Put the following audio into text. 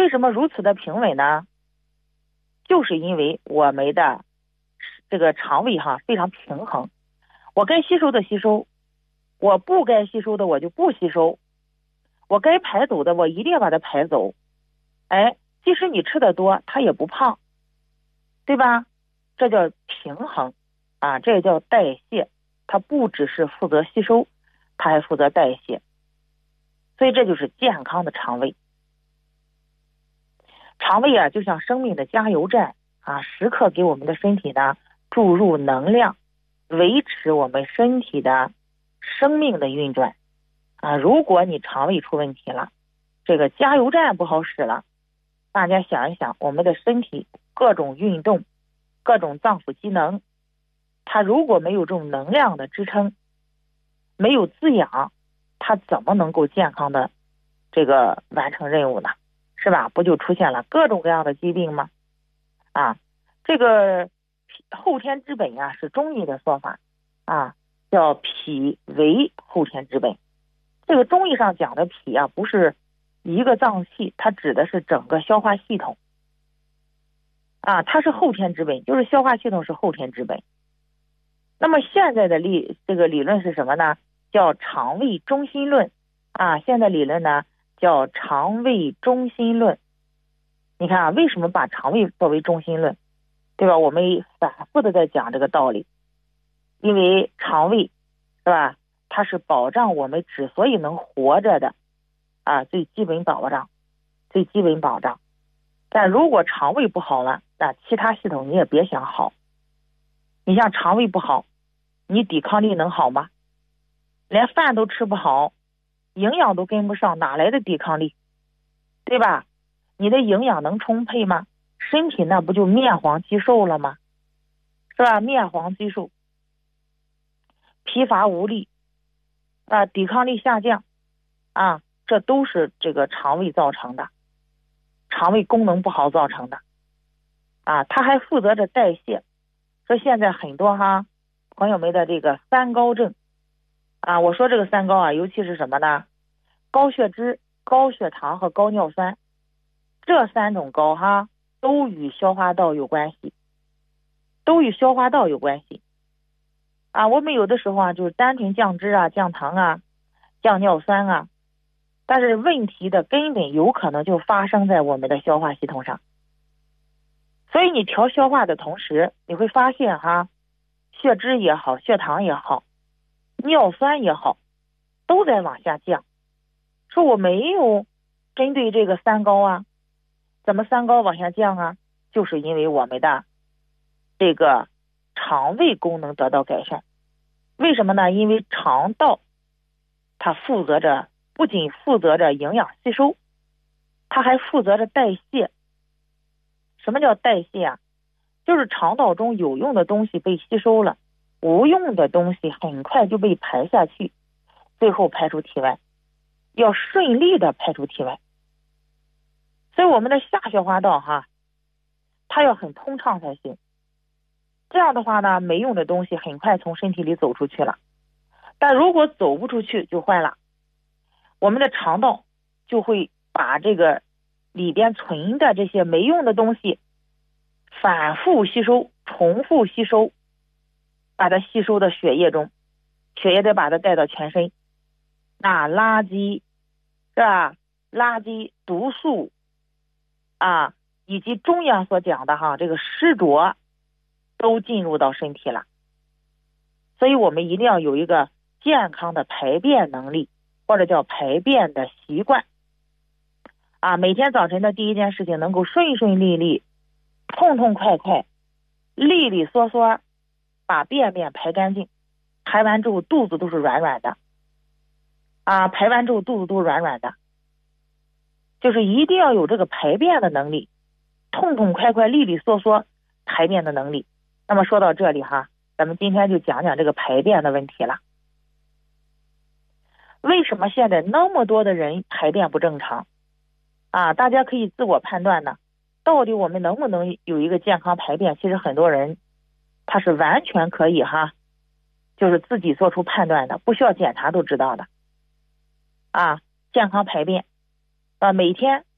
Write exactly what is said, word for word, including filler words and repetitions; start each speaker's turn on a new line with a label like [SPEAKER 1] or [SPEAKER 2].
[SPEAKER 1] 为什么如此的平稳呢？就是因为我们的这个肠胃哈非常平衡，我该吸收的吸收，我不该吸收的我就不吸收，我该排走的我一定要把它排走。哎，即使你吃的多，它也不胖，对吧？这叫平衡啊，这也叫代谢。它不只是负责吸收，它还负责代谢。所以这就是健康的肠胃。肠胃啊，就像生命的加油站啊，时刻给我们的身体呢注入能量，维持我们身体的生命的运转啊。如果你肠胃出问题了，这个加油站不好使了，大家想一想，我们的身体各种运动，各种脏腑机能，它如果没有这种能量的支撑，没有滋养，它怎么能够健康的这个完成任务呢？是吧？不就出现了各种各样的疾病吗？啊，这个后天之本啊，是中医的说法啊，叫脾为后天之本。这个中医上讲的脾啊，不是一个脏器，它指的是整个消化系统啊，它是后天之本，就是消化系统是后天之本。那么现在的理这个理论是什么呢？叫肠胃中心论啊，现在理论呢叫肠胃中心论。你看啊，为什么把肠胃作为中心论，对吧？我们反复的在讲这个道理，因为肠胃是吧，它是保障我们之所以能活着的啊最基本保障，最基本保障。但如果肠胃不好了，那其他系统你也别想好。你像肠胃不好，你抵抗力能好吗？连饭都吃不好，营养都跟不上，哪来的抵抗力？对吧？你的营养能充沛吗？身体那不就面黄肌瘦了吗？是吧？面黄肌瘦，疲乏无力啊，抵抗力下降啊，这都是这个肠胃造成的，肠胃功能不好造成的啊。它还负责着代谢。说现在很多哈朋友们的这个三高症啊，我说这个三高啊，尤其是什么呢？高血脂、高血糖和高尿酸，这三种高哈都与消化道有关系，都与消化道有关系啊。我们有的时候啊，就是单纯降脂啊、降糖啊、降尿酸啊，但是问题的根本有可能就发生在我们的消化系统上。所以你调消化的同时，你会发现哈，血脂也好，血糖也好，尿酸也好，都在往下降。说我没有针对这个三高啊，怎么三高往下降啊？就是因为我们的这个肠胃功能得到改善。为什么呢？因为肠道它负责着，不仅负责着营养吸收，它还负责着代谢。什么叫代谢啊？就是肠道中有用的东西被吸收了，无用的东西很快就被排下去，最后排出体外，要顺利的排出体外。所以我们的下消化道哈，它要很通畅才行。这样的话呢，没用的东西很快从身体里走出去了。但如果走不出去就坏了，我们的肠道就会把这个里边存的这些没用的东西反复吸收，重复吸收，把它吸收到血液中，血液再把它带到全身。那垃圾是吧？垃圾、毒素啊，以及中医所讲的哈，这个湿浊都进入到身体了。所以我们一定要有一个健康的排便能力，或者叫排便的习惯啊。每天早晨的第一件事情能够顺顺利利、痛痛快快、利利索索把便便排干净。排完之后肚子都是软软的啊，排完之后肚子都是软软的，就是一定要有这个排便的能力，痛痛快快、利利索索排便的能力。那么说到这里哈，咱们今天就讲讲这个排便的问题了。为什么现在那么多的人排便不正常啊？大家可以自我判断呢，到底我们能不能有一个健康排便？其实很多人他是完全可以哈，就是自己做出判断的，不需要检查都知道的啊。健康排便啊，每天